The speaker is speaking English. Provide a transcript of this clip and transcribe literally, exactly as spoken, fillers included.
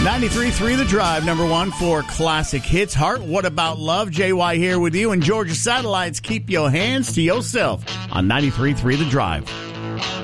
ninety-three point three The Drive, number one for classic hits. Heart, What About Love? J Y here with you. And Georgia Satellites, keep your hands to yourself on ninety-three point three The Drive.